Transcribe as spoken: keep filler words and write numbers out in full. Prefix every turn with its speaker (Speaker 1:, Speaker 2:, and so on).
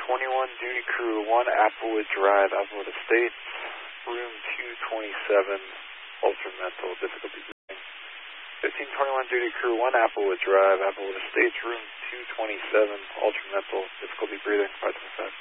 Speaker 1: twenty-one, duty crew one, Applewood Drive, Applewood Estates, room two twenty-seven, ultramental, difficulty breathing. fifteen twenty-one, duty crew one, Applewood Drive, Applewood Estates, room two twenty-seven, ultramental, difficulty breathing, five twenty-five.